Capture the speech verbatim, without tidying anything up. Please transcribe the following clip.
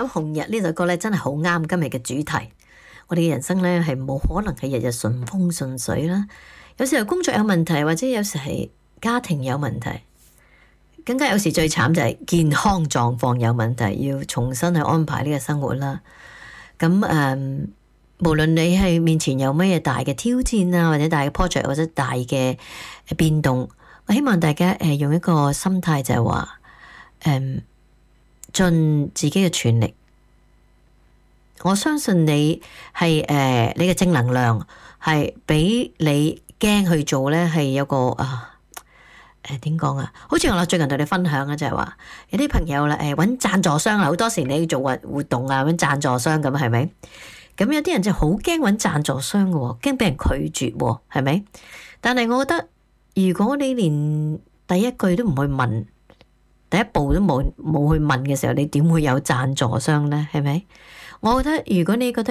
紅日呢首歌咧，真係好啱今日嘅主題。我哋嘅人生咧係冇可能係日日順風順水啦，有時候工作有問題，或者有時係家庭有問題，更加有時最慘就係健康狀況有問題，要重新去安排呢個生活啦。咁誒、嗯，無論你係面前有乜嘢大嘅挑戰啊，或者大嘅 project 或者大嘅變動，我希望大家誒用一個心態就係話誒盡自己嘅全力。我相信你係誒、呃、你嘅正能量係比你驚去做咧係有個啊誒點講啊？好似我最近同你分享嘅就係話有啲朋友啦誒揾贊助商啦，好多時你要做活活動啊揾贊助商咁係咪？咁有啲人就好驚揾贊助商嘅，驚俾人拒絕喎，係咪？但係我覺得如果你連第一句都唔去問，第一步都冇冇去問嘅時候，你點會有贊助商咧？係咪？我覺得如果你覺得